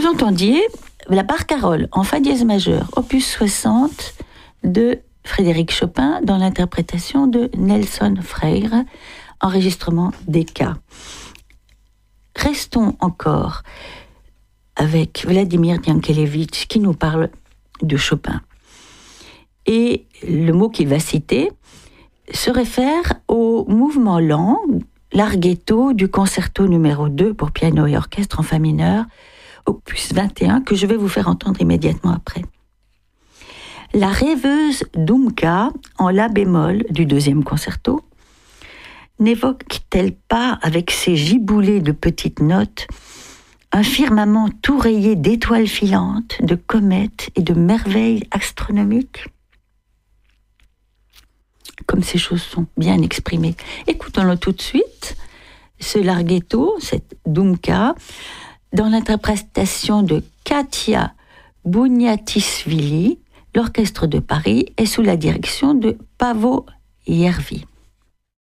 Vous entendiez la barcarolle en fa dièse majeur, opus 60 de Frédéric Chopin dans l'interprétation de Nelson Freire, enregistrement DK. Restons encore avec Vladimir Yankelevitch qui nous parle de Chopin. Et le mot qu'il va citer se réfère au mouvement lent, larghetto du concerto numéro 2 pour piano et orchestre en fa mineur, opus 21, que je vais vous faire entendre immédiatement après. La rêveuse Dumka en la bémol du deuxième concerto n'évoque-t-elle pas avec ses giboulées de petites notes un firmament tout rayé d'étoiles filantes, de comètes et de merveilles astronomiques? Comme ces choses sont bien exprimées. Écoutons-le tout de suite, ce larghetto, cette Dumka, dans l'interprétation de Katia Bouniatisvili. L'orchestre de Paris est sous la direction de Paavo Järvi.